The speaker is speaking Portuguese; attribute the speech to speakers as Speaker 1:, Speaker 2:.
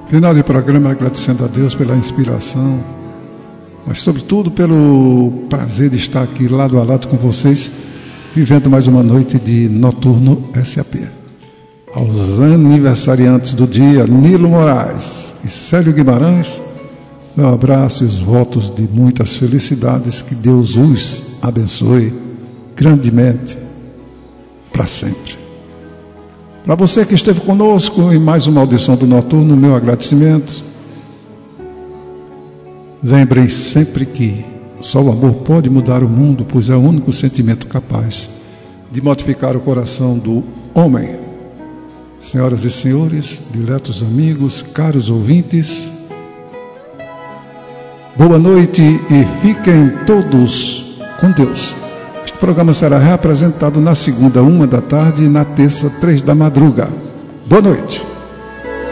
Speaker 1: Final de programa, agradecendo a Deus pela inspiração, mas sobretudo pelo prazer de estar aqui lado a lado com vocês, vivendo mais uma noite de Noturno SAP. Aos aniversariantes do dia, Nilo Moraes e Célio Guimarães, meu abraço e os votos de muitas felicidades, que Deus os abençoe grandemente para sempre. Para você que esteve conosco em mais uma audição do Noturno, meu agradecimento. Lembrem sempre que só o amor pode mudar o mundo, pois é o único sentimento capaz de modificar o coração do homem. Senhoras e senhores, diletos amigos, caros ouvintes, boa noite e fiquem todos com Deus. Este programa será reapresentado na segunda, 1 da tarde, e na terça, 3 da madruga. Boa noite.